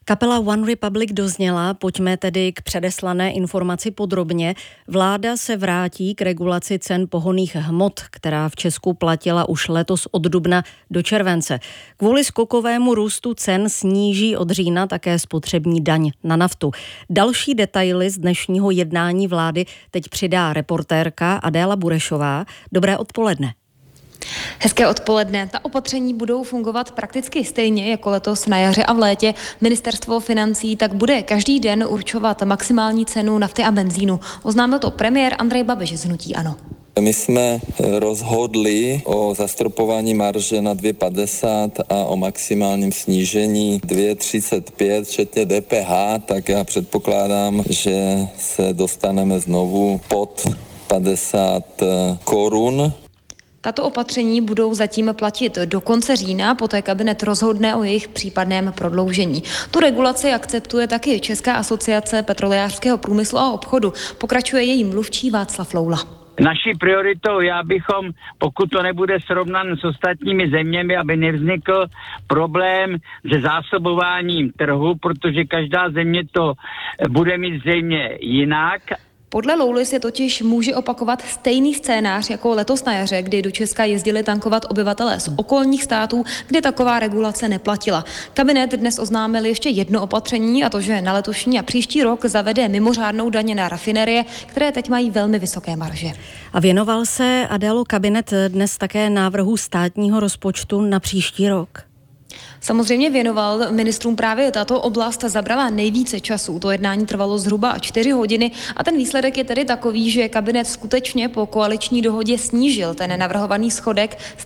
Kapela One Republic dozněla, pojďme tedy k předeslané informaci podrobně. Vláda se vrátí k regulaci cen pohonných hmot, která v Česku platila už letos od dubna do července. Kvůli skokovému růstu cen sníží od října také spotřební daň na naftu. Další detaily z dnešního jednání vlády teď přidá reportérka Adéla Burešová. Dobré odpoledne. Hezké odpoledne. Ta opatření budou fungovat prakticky stejně jako letos na jaře a v létě. Ministerstvo financí tak bude každý den určovat maximální cenu nafty a benzínu. Oznámil to premiér Andrej Babiš z hnutí ANO. My jsme rozhodli o zastropování marže na 2,50 a o maximálním snížení 2,35 včetně DPH, tak já předpokládám, že se dostaneme znovu pod 50 korun. Tato opatření budou zatím platit do konce října, poté kabinet rozhodne o jejich případném prodloužení. Tu regulaci akceptuje taky Česká asociace petrolejářského průmyslu a obchodu. Pokračuje její mluvčí Václav Loula. Naší prioritou bychom, pokud to nebude srovnan s ostatními zeměmi, aby nevznikl problém se zásobováním trhu, protože každá země to bude mít zřejmě jinak. Podle Louly se totiž může opakovat stejný scénář jako letos na jaře, kdy do Česka jezdili tankovat obyvatelé z okolních států, kde taková regulace neplatila. Kabinet dnes oznámil ještě jedno opatření, a to, že na letošní a příští rok zavede mimořádnou daň na rafinerie, které teď mají velmi vysoké marže. A věnoval se, Adélo, kabinet dnes také návrhu státního rozpočtu na příští rok? Samozřejmě věnoval. Ministrům právě tato oblast zabrala nejvíce času. To jednání trvalo zhruba 4 hodiny a ten výsledek je tedy takový, že kabinet skutečně po koaliční dohodě snížil ten navrhovaný schodek z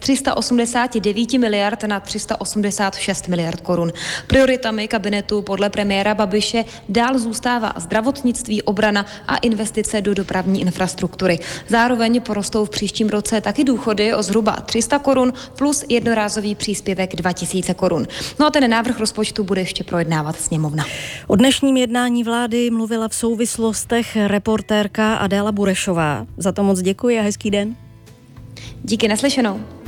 389 miliard na 386 miliard korun. Prioritami kabinetu podle premiéra Babiše dál zůstává zdravotnictví, obrana a investice do dopravní infrastruktury. Zároveň porostou v příštím roce taky důchody o zhruba 300 korun plus jednorázový příspěvek 2000 korun. No a ten návrh rozpočtu bude ještě projednávat sněmovna. O dnešním jednání vlády mluvila v souvislostech reportérka Adéla Burešová. Za to moc děkuji a hezký den. Díky, naslyšenou.